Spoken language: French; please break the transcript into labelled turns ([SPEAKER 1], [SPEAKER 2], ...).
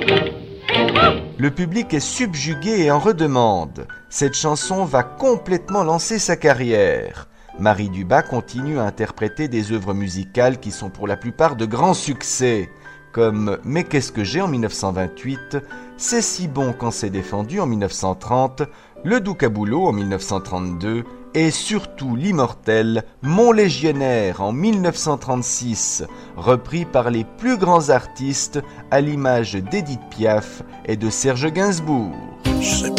[SPEAKER 1] Le public est subjugué et en redemande. Cette chanson va complètement lancer sa carrière. Marie Dubas continue à interpréter des œuvres musicales qui sont pour la plupart de grands succès, comme « Mais qu'est-ce que j'ai » en 1928, « C'est si bon quand c'est défendu » en 1930, « Le doux caboulot » en 1932 et surtout l'immortel « Mon légionnaire » en 1936, repris par les plus grands artistes à l'image d'Édith Piaf et de Serge Gainsbourg.